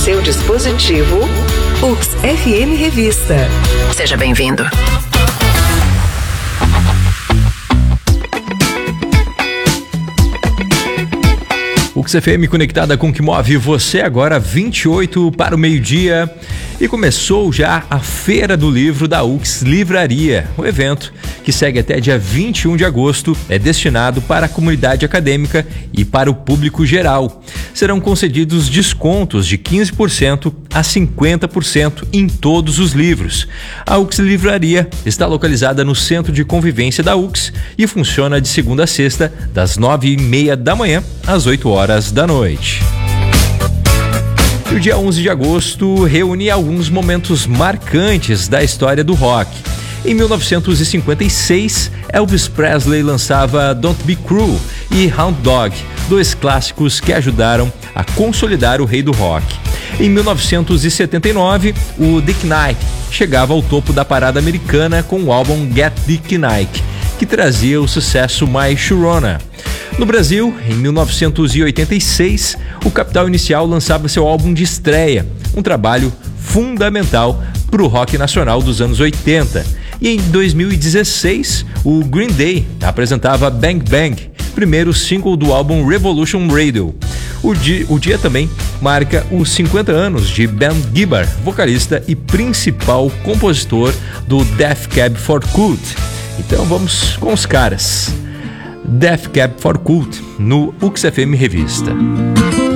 seu dispositivo, UX FM Revista. Seja bem-vindo. UX FM conectada com o que move você agora, 28 para o meio-dia. E começou já a Feira do Livro da UX Livraria. O evento, que segue até dia 21 de agosto, é destinado para a comunidade acadêmica e para o público geral. Serão concedidos descontos de 15% a 50% em todos os livros. A UX Livraria está localizada no Centro de Convivência da UX e funciona de segunda a sexta, das 9h30 da manhã às 8 horas da noite. E o dia 11 de agosto reúne alguns momentos marcantes da história do rock. Em 1956, Elvis Presley lançava Don't Be Cruel e Hound Dog, dois clássicos que ajudaram a consolidar o rei do rock. Em 1979, o The Knick chegava ao topo da parada americana com o álbum Get the Knick, que trazia o sucesso My Sharona. No Brasil, em 1986, o Capital Inicial lançava seu álbum de estreia, um trabalho fundamental para o rock nacional dos anos 80. E em 2016, o Green Day apresentava Bang Bang, primeiro single do álbum Revolution Radio. O dia também marca os 50 anos de Ben Gibbard, vocalista e principal compositor do Death Cab for Culte. Então vamos com os caras. Death Cab for Culte no UX FM Revista.